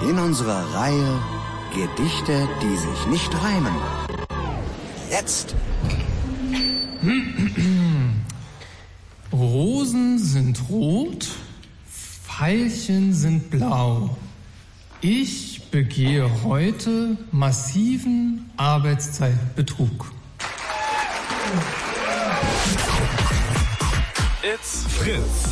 In unserer Reihe Gedichte, die sich nicht reimen. Jetzt. Rosen sind rot, Veilchen sind blau. Ich begehe heute massiven Arbeitszeitbetrug. It's Fritz.